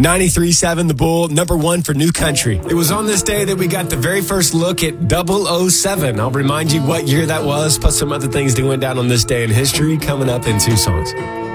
93.7 The Bull, number one for New Country. It was on this day that we got the very first look at 007. I'll remind you what year that was, plus some other things that went down on this day in history coming up in 2 songs.